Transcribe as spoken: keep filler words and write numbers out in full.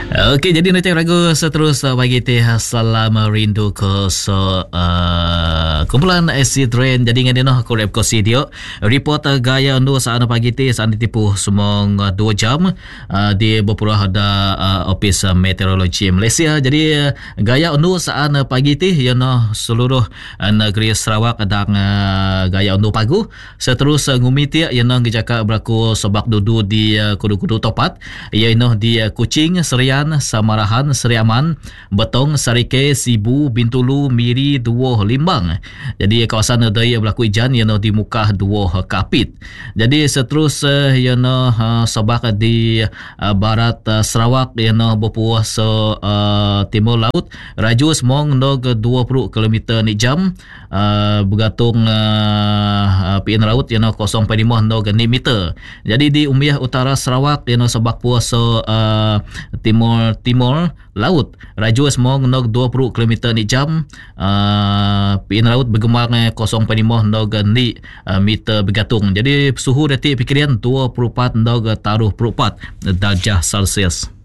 Okey, jadi nanti ragu seterusnya bagi teh salam rindu ke so uh, kumpulan acid rain. Jadi ngene noh ko rep ko sidio report uh, gaya undu saat pagi teh saat ditipu semong uh, dua jam uh, di berpurah ada uh, office uh, meteorologi Malaysia. Jadi uh, gaya undu saat uh, pagi teh ya noh seluruh uh, negeri Sarawak dan uh, gaya undu pagu seterus uh, ngumiti ya noh gejaka berlaku sebab dudu di uh, kudu-kudu topat ya noh di uh, Kuching, Serian, Samarahan, Seriaman, Betong, Sarike, Sibu, Bintulu, Miri, Duoh, Limbang. Jadi kawasan daya berlaku hujan yang di muka Duoh Kapit. Jadi seterusnya yang uh, sebab di uh, barat uh, Sarawak yang berpuas so, uh, timur laut raju semong nog dua puluh kilometer ni jam uh, bergantung uh, pian laut yang kosong perpuluhan lima nog ni meter. Jadi di Umiah Utara Sarawak yang sebab puas so, uh, timur timur laut raju semong nog dua puluh kilometer ni jam uh, pian laut bergemar kosong perpuluhan lima nog ni uh, meter bergantung. Jadi suhu detik pikiran dua puluh empat nog taruh empat darjah Celsius.